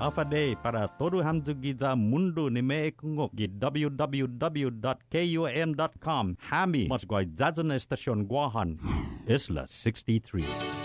Of a day para todo hamzugiza mundo ni me ekungok gi www.kum.com. Hami mochgoy zazon estasyon guahan. Isla 63.